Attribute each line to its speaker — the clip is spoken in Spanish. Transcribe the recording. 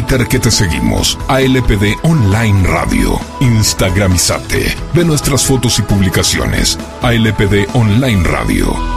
Speaker 1: Twitter que te seguimos, ALPD Online Radio. Instagramizate. Ve nuestras fotos y publicaciones, ALPD Online Radio.